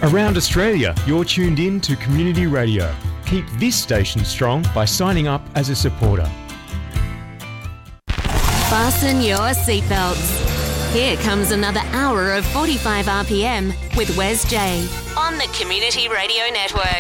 Around Australia, you're tuned in to Community Radio. Keep this station strong by signing up as a supporter. Fasten your seatbelts. Here comes another hour of 45 RPM with Wes J on the Community Radio Network.